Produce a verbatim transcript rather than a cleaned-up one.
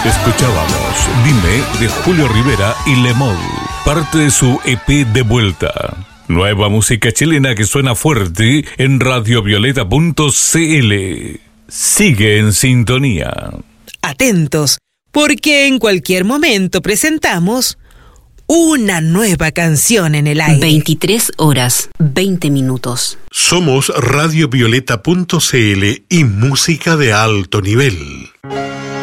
Escuchábamos Dime de Julio Rivera y Lemol, parte de su E P De Vuelta. Nueva música chilena que suena fuerte en radio violeta punto c l. Sigue en sintonía. Atentos, porque en cualquier momento presentamos una nueva canción en el aire. veintitrés horas, veinte minutos. Somos radio violeta punto c l y música de alto nivel.